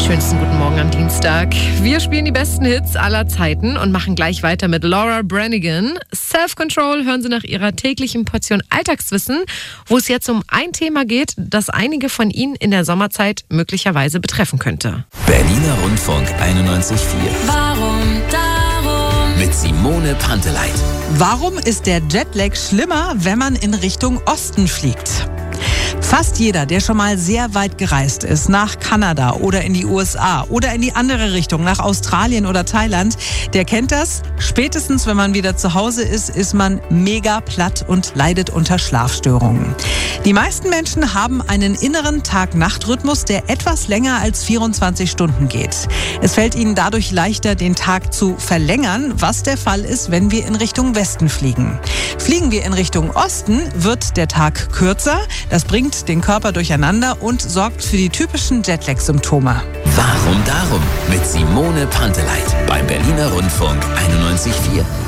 Schönsten guten Morgen am Dienstag. Wir spielen die besten Hits aller Zeiten und machen gleich weiter mit Laura Branigan. Self-Control hören Sie nach ihrer täglichen Portion Alltagswissen, wo es jetzt um ein Thema geht, das einige von Ihnen in der Sommerzeit möglicherweise betreffen könnte. Berliner Rundfunk 91,4. Warum darum? Mit Simone Panteleit. Warum ist der Jetlag schlimmer, wenn man in Richtung Osten fliegt? Fast jeder, der schon mal sehr weit gereist ist, nach Kanada oder in die USA oder in die andere Richtung, nach Australien oder Thailand, der kennt das. Spätestens, wenn man wieder zu Hause ist man mega platt und leidet unter Schlafstörungen. Die meisten Menschen haben einen inneren Tag-Nacht-Rhythmus, der etwas länger als 24 Stunden geht. Es fällt ihnen dadurch leichter, den Tag zu verlängern, was der Fall ist, wenn wir in Richtung Westen fliegen. Fliegen wir in Richtung Osten, wird der Tag kürzer. Das bringt den Körper durcheinander und sorgt für die typischen Jetlag-Symptome. Warum darum? Mit Simone Panteleit beim Berliner Rundfunk 91,4.